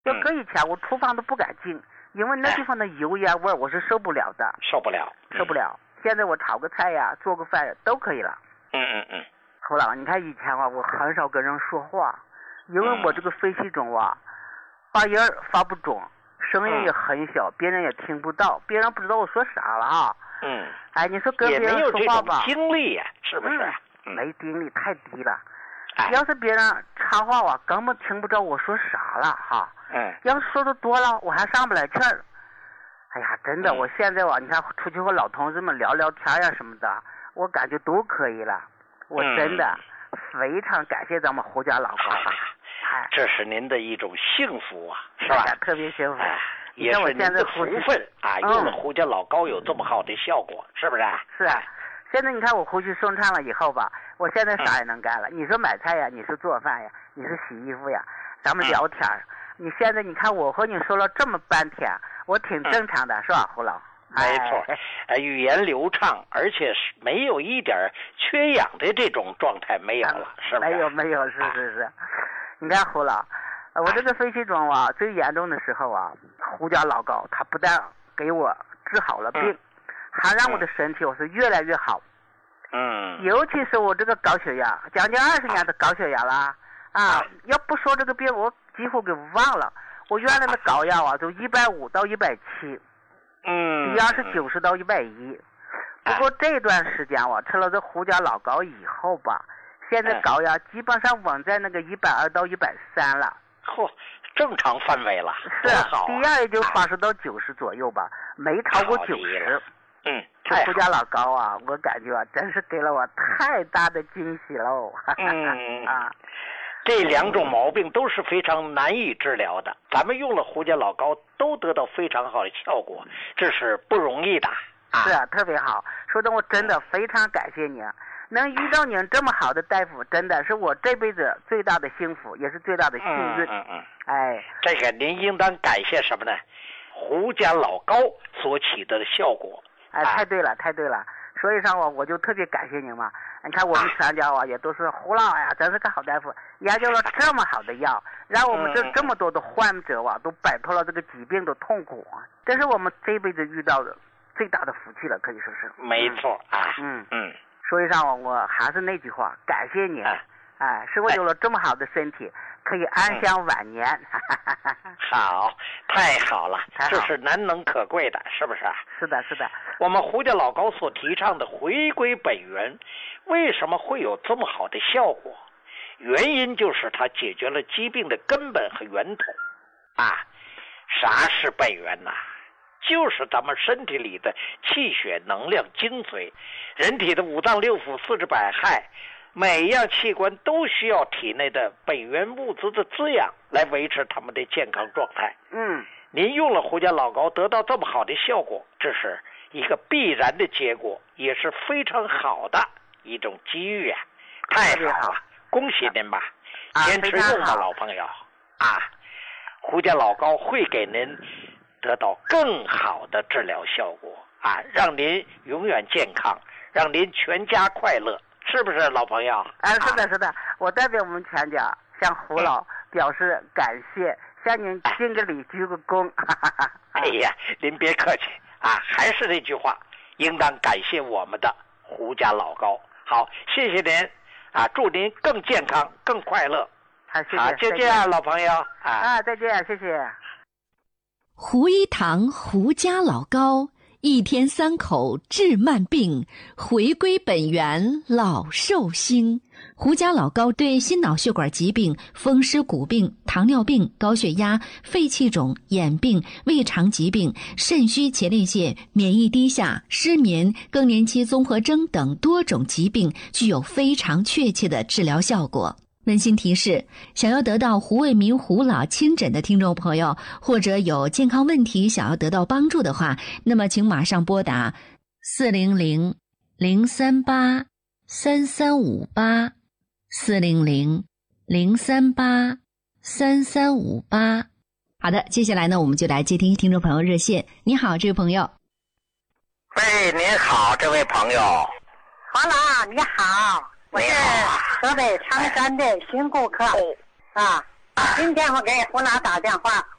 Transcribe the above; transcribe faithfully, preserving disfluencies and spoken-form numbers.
要搁以前我厨房都不敢进，因为那地方的油烟味我是受不了的， 受不了， 受不了。现在我炒个菜呀，做个饭都可以了。 嗯嗯嗯。 后来你看以前啊，我很少跟人说话，因为我这个肺气肿啊，发音发不准，声音也很小，别人也听不到，别人不知道我说啥了啊。 嗯。 哎，你说跟别人说话吧， 也没有这种经历呀、啊，是不是？ 嗯，没经历太低了。哎、要是别人插话啊，根本听不着我说啥了哈。 嗯。 要是说的多了，我还上不来气儿。哎呀，真的，嗯、我现在啊，你看出去和老同志们聊聊天呀什么的，我感觉都可以了。我真的非常感谢咱们胡家老高， 哎，这是您的一种幸福啊，是吧？ 哎、特别幸福， 哎、也是您的福分啊！ 嗯、 用了胡家老高有这么好的效果，是不是？ 是啊。现在你看我呼吸顺畅了以后吧，我现在啥也能干了。嗯、你说买菜呀，你是做饭呀，你是洗衣服呀，咱们聊天。嗯、你现在你看我和你说了这么半天，我挺正常的，嗯、是吧，胡老？ 没错，哎，语言流畅，而且是没有一点缺氧的这种状态没有了，是吧？ 没有没有，是是是。你看胡老，我这个肺气肿啊，最严重的时候啊，胡家老高他不但给我治好了病，嗯、还让我的身体我是越来越好。 嗯。 尤其是我这个高血压，将近二十年的高血压了啊！啊要不说这个病，我几乎给忘了。我原来的高压啊，就一百五到一百七。 嗯， 低压是九十到一百一，不过这段时间我吃了这胡家老高以后吧，现在高压基本上稳在那个一百二到一百三了。 嚯，正常范围了。 是，啊、低压也就八十到九十左右吧，没超过九十。 嗯， 这胡家老高啊，我感觉啊，真是给了我太大的惊喜喽。 嗯啊。 这两种毛病都是非常难以治疗的，咱们用了胡家老高都得到非常好的效果，这是不容易的。啊是啊，特别好，说的我真的非常感谢您，能遇到您这么好的大夫，真的是我这辈子最大的幸福，也是最大的幸运。 嗯嗯嗯。 哎， 这个您应当感谢什么呢？胡家老高所起的效果。 哎，太对了，太对了。所以上我我就特别感谢您嘛。你看我们全家啊，也都是胡老呀，真是个好大夫，研究了这么好的药，让我们这这么多的患者啊，都摆脱了这个疾病的痛苦啊，这是我们这辈子遇到的最大的福气了，可以说是。 没错啊。 嗯嗯。 所以上我我还是那句话，感谢您。 哎， 哎使我有了这么好的身体，可以安享晚年。 嗯、好，太好了，这是难能可贵的，是不是？ 是的，是的。 我们胡家老高所提倡的回归本源，为什么会有这么好的效果？原因就是它解决了疾病的根本和源头。啊，啥是本源呐？就是咱们身体里的气血能量精髓。人体的五脏六腑四肢百骸，每样器官都需要体内的本源物质的滋养来维持他们的健康状态。 嗯， 您用了胡家老高得到这么好的效果，这是一个必然的结果，也是非常好的一种机遇啊！太好了，恭喜您吧！ 啊、 坚持用吧，老朋友啊！胡家老高会给您得到更好的治疗效果啊，让您永远健康，让您全家快乐，是不是老朋友？ 啊，是的，是的，我代表我们全家向胡老表示感谢，向您敬个礼，鞠个躬。 哎呀，您别客气啊，还是那句话，应当感谢我们的胡家老高。好，谢谢您啊，祝您更健康，更快乐。 好，谢谢。 好，再见，老朋友啊！ 啊，再见，谢谢。 胡一堂胡家老高，一天三口治慢病，回归本源老寿星。胡家老高对心脑血管疾病、风湿骨病、糖尿病、高血压、肺气肿、眼病、胃肠疾病、肾虚前列腺、免疫低下、失眠、更年期综合征等多种疾病具有非常确切的治疗效果。温馨提示，想要得到胡卫民胡老亲诊的听众朋友，或者有健康问题想要得到帮助的话，那么请马上拨打四零零零三八三三五八四零零零三八三三五八。好的，接下来呢，我们就来接听听众朋友热线。你好，这位朋友。 喂，您好，这位朋友。 黄老，你好。我是河北常山的新顾客啊， 啊， 今天我给湖南打电话。